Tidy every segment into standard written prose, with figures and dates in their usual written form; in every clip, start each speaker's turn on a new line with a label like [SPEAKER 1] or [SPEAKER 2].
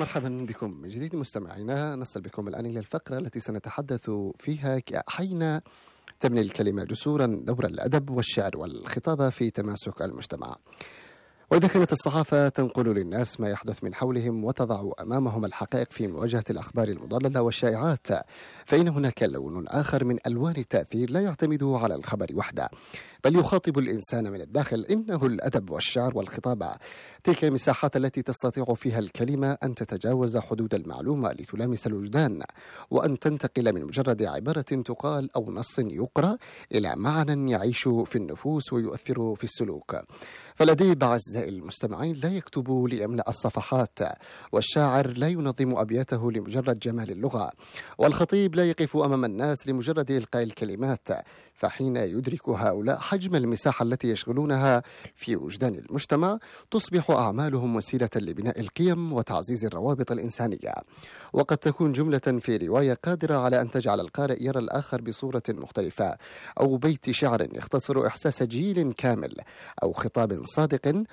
[SPEAKER 1] مرحبا بكم من جديد مستمعينا. نصل بكم الآن إلى الفقرة التي سنتحدث فيها حين تبني الكلمة جسورا دور الأدب والشعر والخطابة في تماسك المجتمع. وإذا كانت الصحافة تنقل للناس ما يحدث من حولهم وتضع أمامهم الحقائق في مواجهة الأخبار المضللة والشائعات، فإن هناك لون آخر من ألوان التأثير لا يعتمد على الخبر وحده، بل يخاطب الإنسان من الداخل. إنه الأدب والشعر والخطابة، تلك المساحات التي تستطيع فيها الكلمة أن تتجاوز حدود المعلومة لتلامس الوجدان، وأن تنتقل من مجرد عبارة تقال أو نص يقرأ إلى معنى يعيش في النفوس ويؤثر في السلوك. فالأديب أعزائي المستمعين لا يكتب ليملأ الصفحات، والشاعر لا ينظم أبياته لمجرد جمال اللغة، والخطيب لا يقف أمام الناس لمجرد إلقاء الكلمات. فحين يدرك هؤلاء حجم المساحة التي يشغلونها في وجدان المجتمع، تصبح أعمالهم وسيلة لبناء القيم وتعزيز الروابط الإنسانية. وقد تكون جملة في رواية قادرة على أن تجعل القارئ يرى الآخر بصورة مختلفة، أو بيت شعر يختصر إحساس جيل كامل، أو خطاب صادق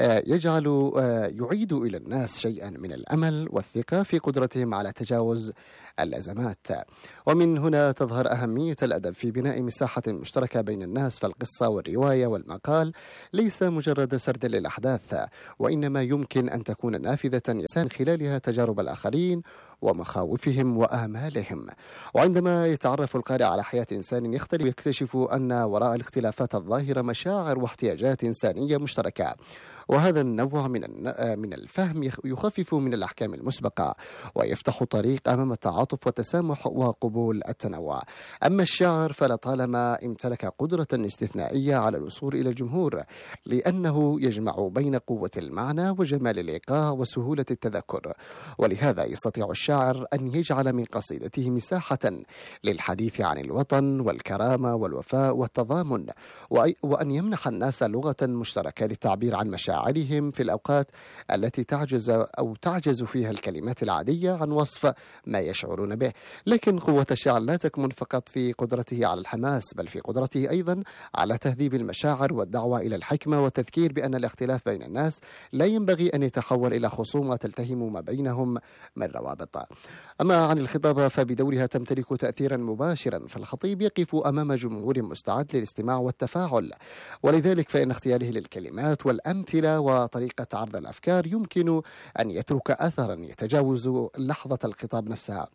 [SPEAKER 1] يعيد إلى الناس شيئا من الأمل والثقة في قدرتهم على تجاوز الأزمات. ومن هنا تظهر أهمية الأدب في بناء مساحة مشتركة بين الناس. فالقصة والرواية والمقال ليس مجرد سرد للأحداث، وإنما يمكن أن تكون نافذة يسان خلالها تجارب الآخرين ومخاوفهم وآمالهم. وعندما يتعرف القارئ على حياة إنسان يختلف، يكتشف أن وراء الاختلافات الظاهرة مشاعر واحتياجات إنسانية مشتركة. وهذا النوع من الفهم يخفف من الأحكام المسبقة، ويفتح طريق أمام التعاطف والتسامح وقبول التنوع. أما الشعر فلطالما امتلك قدرة استثنائية على الوصول إلى الجمهور، لأنه يجمع بين قوة المعنى وجمال الإيقاع وسهولة التذكر. ولهذا يستطيع الشاعر أن يجعل من قصيدته مساحة للحديث عن الوطن والكرامة والوفاء والتضامن، وأن يمنح الناس لغة مشتركة للتعبير عن مشاعرهم في الأوقات التي تعجز فيها الكلمات العادية عن وصف ما يشعرون به. لكن قوة الشعر لا تكمن فقط في قدرته على الحماس، بل في قدرته أيضا على تهذيب المشاعر والدعوة إلى الحكمة والتذكير بأن الاختلاف بين الناس لا ينبغي أن يتحول إلى خصومة تلتهم ما بينهم من روابط. أما عن الخطابة فبدورها تمتلك تأثيرا مباشرا، فالخطيب يقف أمام جمهور مستعد للاستماع والتفاعل، ولذلك فإن اختياره للكلمات والأمثلة وطريقة عرض الأفكار يمكن أن يترك أثرا يتجاوز لحظة الخطاب نفسها.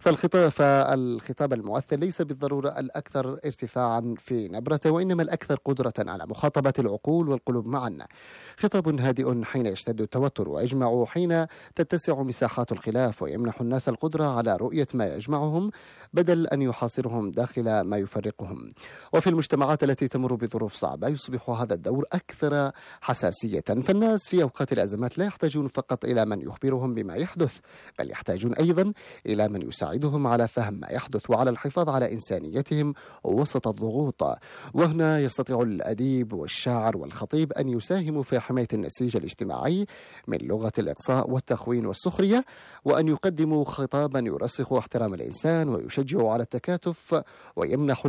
[SPEAKER 1] فالخطاب المؤثر ليس بالضرورة الأكثر ارتفاعا في نبرته، وإنما الأكثر قدرة على مخاطبة العقول والقلوب معا. خطاب هادئ حين يشتد التوتر، ويجمع حين تتسع مساحات الخلاف، ويمنح الناس القدرة على رؤية ما يجمعهم بدل أن يحاصرهم داخل ما يفرقهم. وفي المجتمعات التي تمر بظروف صعبة يصبح هذا الدور أكثر حساسية، فالناس في أوقات الأزمات لا يحتاجون فقط إلى من يخبرهم بما يحدث، بل يحتاجون أيضا إلى من يساعدهم على فهم ما يحدث وعلى الحفاظ على إنسانيتهم وسط الضغوط. وهنا يستطيع الأديب والشاعر والخطيب أن يساهموا في حماية النسيج الاجتماعي من لغة الإقصاء والتخوين والسخرية، وأن يقدموا خطابا يرسخ احترام الإنسان ويشجع على التكاتف، ويمنح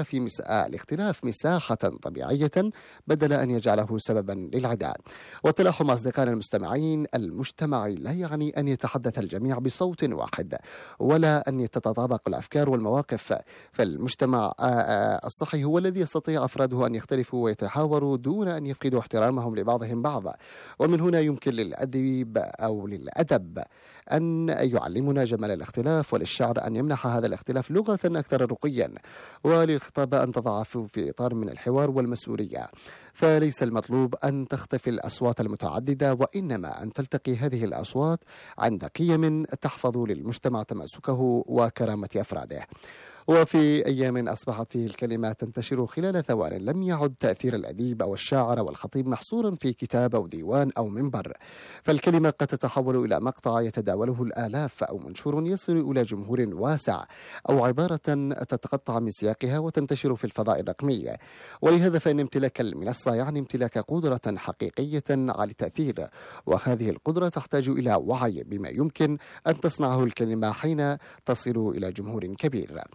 [SPEAKER 1] الاختلاف مساحة طبيعية بدل أن يجعله سببا للعداء. والتلاحم أصدقائنا المستمعين، المجتمع لا يعني أن يتحدث الجميع بصوت واحد، ولا أن تتطابق الأفكار والمواقف. فالمجتمع الصحي هو الذي يستطيع أفراده أن يختلفوا ويتحاوروا دون أن يفقدوا احترامهم لبعضهم بعض. ومن هنا يمكن للأدب أو للأدب أن يعلمنا جمال الاختلاف، وللشعر أن يمنح هذا الاختلاف لغة أكثر رقيا، وللخطابة أن تضع في إطار من الحوار والمسؤولية. فليس المطلوب أن تختفي الأصوات المتعددة، وإنما أن تلتقي هذه الأصوات عند قيم تحفظ للمجتمع تماسكه وكرامة أفراده. وفي أيام أصبحت فيه الكلمة تنتشر خلال ثوان، لم يعد تأثير الأديب أو الشاعر والخطيب محصورا في كتاب أو ديوان أو منبر، فالكلمة قد تتحول إلى مقطع يتداوله الآلاف، أو منشور يصل إلى جمهور واسع، أو عبارة تتقطع من سياقها وتنتشر في الفضاء الرقمي. ولهذا فإن امتلاك المنصة يعني امتلاك قدرة حقيقية على التأثير، وهذه القدرة تحتاج إلى وعي بما يمكن أن تصنعه الكلمة حين تصل إلى جمهور كبير.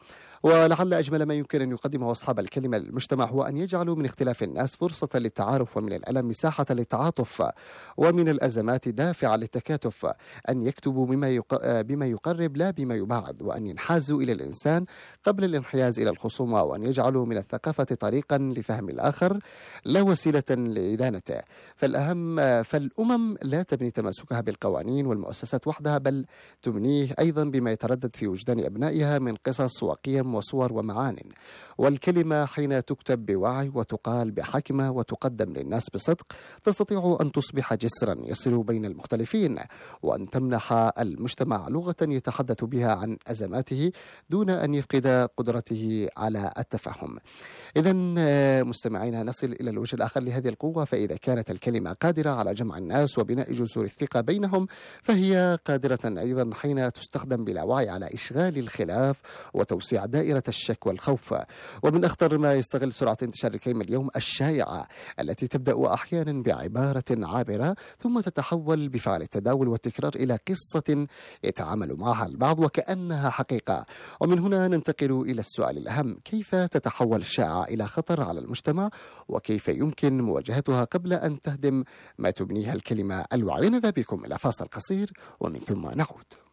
[SPEAKER 1] ولعل أجمل ما يمكن أن يقدمه أصحاب الكلمة للمجتمع هو أن يجعلوا من اختلاف الناس فرصة للتعارف، ومن الألم مساحة للتعاطف، ومن الأزمات دافع للتكاتف، أن يكتبوا بما يقرب لا بما يبعد، وأن ينحازوا إلى الإنسان قبل الانحياز إلى الخصومة، وأن يجعلوا من الثقافة طريقا لفهم الآخر لا وسيلة لإدانته. فالأمم لا تبني تماسكها بالقوانين والمؤسسات وحدها، بل تبنيه أيضا بما يتردد في وجدان أبنائها من قصص وقيم وصور ومعان. والكلمة حين تكتب بوعي وتقال بحكمة وتقدم للناس بصدق تستطيع أن تصبح جسرا يصل بين المختلفين، وأن تمنح المجتمع لغة يتحدث بها عن أزماته دون أن يفقد قدرته على التفهم. إذا مستمعينا، نصل إلى الوجه الآخر لهذه القوة، فإذا كانت الكلمة قادرة على جمع الناس وبناء جسور الثقة بينهم، فهي قادرة أيضا حين تستخدم بلا وعي على إشغال الخلاف وتوسيع دائرة الشك والخوف. ومن أخطر ما يستغل سرعة انتشار الكلمة اليوم الشائعة، التي تبدأ أحيانا بعبارة عابرة ثم تتحول بفعل التداول والتكرار إلى قصة يتعامل معها البعض وكأنها حقيقة. ومن هنا ننتقل إلى السؤال الأهم: كيف تتحول الشائعة إلى خطر على المجتمع، وكيف يمكن مواجهتها قبل أن تهدم ما تبنيها الكلمة الوعي؟ نذهب بكم إلى فاصل قصير ومن ثم نعود.